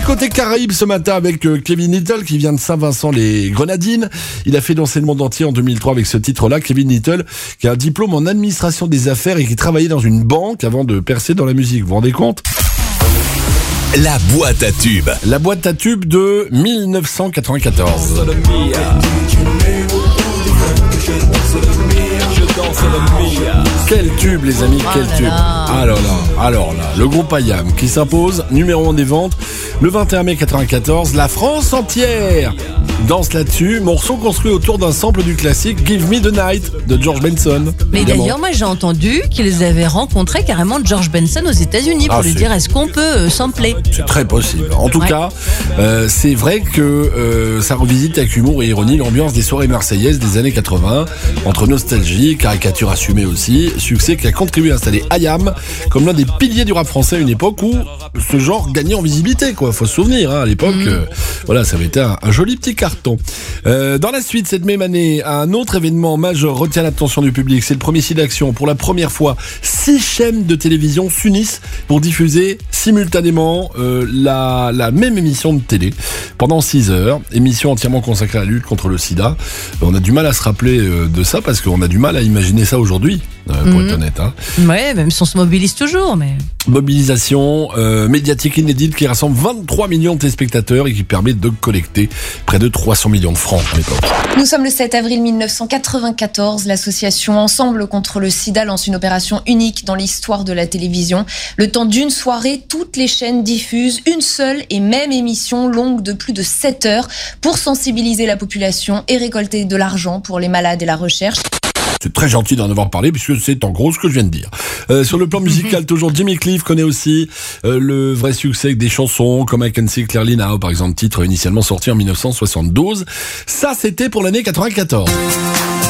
Côté Caraïbes ce matin avec Kevin Little qui vient de Saint-Vincent-les-Grenadines. Il a fait danser le monde entier en 2003 avec ce titre-là. Kevin Little qui a un diplôme en administration des affaires et qui travaillait dans une banque avant de percer dans la musique. Vous vous rendez compte ? La boîte à tubes. La boîte à tubes de 1994. Quel tube les amis, quel tube. Alors là, le groupe IAM qui s'impose numéro 1 des ventes le 21 mai 94. La France entière danse là-dessus. Morceau construit autour d'un sample du classique Give Me the Night de George Benson. Mais évidemment. D'ailleurs, moi j'ai entendu qu'ils avaient rencontré carrément George Benson aux États-Unis pour lui dire est-ce qu'on peut sampler. C'est très possible. En tout cas, c'est vrai que ça revisite avec humour et ironie l'ambiance des soirées marseillaises des années 80, entre nostalgie, caricature assumée aussi, succès qui a contribué à installer IAM comme l'un des piliers du rap français à une époque où ce genre gagnait en visibilité, quoi. Faut se souvenir, à l'époque, voilà, ça avait été un joli petit carton. Dans la suite, cette même année, un autre événement majeur retient l'attention du public. C'est le premier site d'action. Pour la première fois, 6 chaînes de télévision s'unissent pour diffuser simultanément la même émission de télé pendant 6 heures. Émission entièrement consacrée à la lutte contre le sida. On a du mal à se rappeler de ça parce qu'on a du mal à imaginer ça aujourd'hui, pour être honnête. Ouais, même si on se mobilise toujours, mais... Mobilisation médiatique inédite qui rassemble 23 millions de téléspectateurs et qui permet de collecter près de 300 millions de francs à l'époque. Nous sommes le 7 avril 1994. L'association Ensemble contre le sida lance une opération unique dans l'histoire de la télévision. Le temps d'une soirée, toutes les chaînes diffusent une seule et même émission longue de plus de 7 heures pour sensibiliser la population et récolter de l'argent pour les malades et la recherche. C'est très gentil d'en avoir parlé puisque c'est en gros ce que je viens de dire. Sur le plan musical, toujours Jimmy Cliff connaît aussi le vrai succès avec des chansons comme I Can See Clearly Now, par exemple, titre initialement sorti en 1972. Ça, c'était pour l'année 94.